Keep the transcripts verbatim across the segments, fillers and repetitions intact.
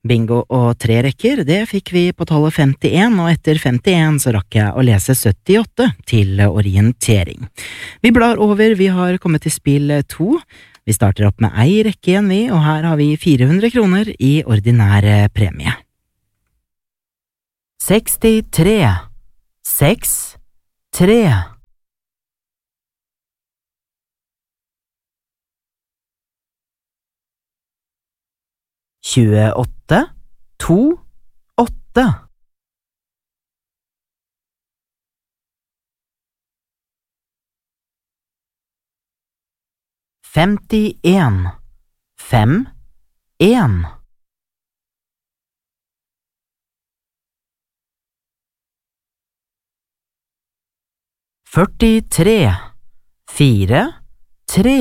Bingo og tre rekker, det fikk vi på tallet femtien, og etter femtien så rakk jeg å lese syttiåtte til orientering. Vi blar over, vi har kommet til spill to. Vi starter opp med ei rekke igjen vi, og her har vi fire hundre kroner i ordinære premie. sekstitre, seks, tre. tjueåtte, to, åtte. femtien, fem, en. førtitre, fire, tre.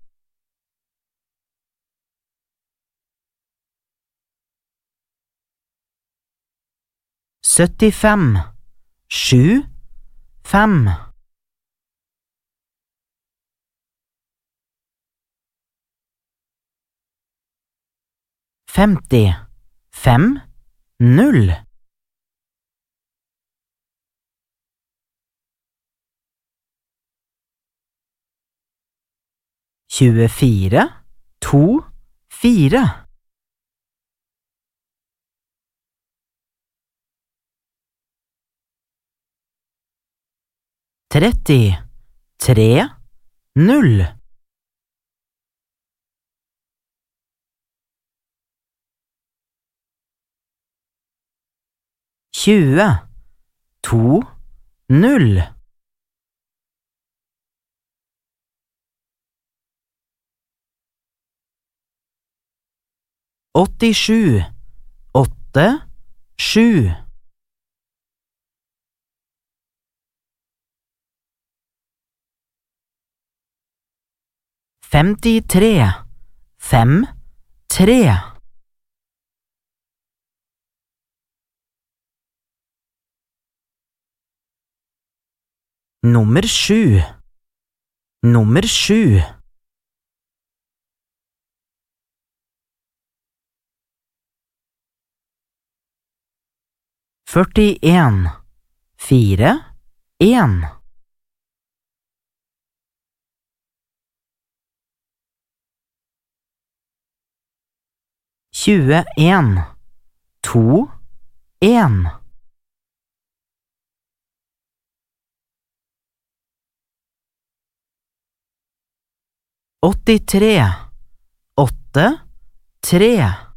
syttifem, sju, fem. femti, fem, null. tjuefire, to, fire. tretti, tre, null. tjue, to, null. åttisju, åtte, sju. femtitre, fem, tre. Nummer sju. Nummer sju. førtien, fire, en. tjueen, to, en. åttitre, åtte, tre.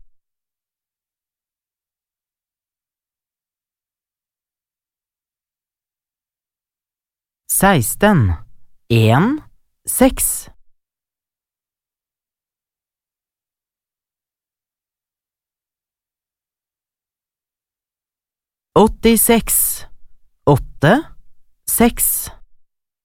seksten, en, seks. åttiseks, åtte, seks.